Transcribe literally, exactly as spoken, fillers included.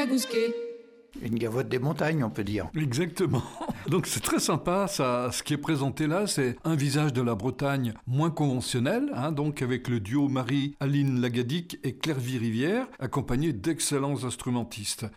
Tagousquet. Une gavotte des montagnes, on peut dire. Exactement. Donc c'est très sympa, ça. Ce qui est présenté là, c'est un visage de la Bretagne moins conventionnel, hein, donc avec le duo Marie-Aline Lagadic et Claire Rivière, accompagné d'excellents instrumentistes.